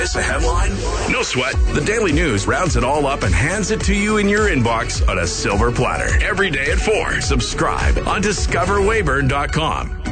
Miss a headline? No sweat. The Daily News rounds it all up and hands it to you in your inbox on a silver platter. Every day at 4. Subscribe on discoverwayburn.com.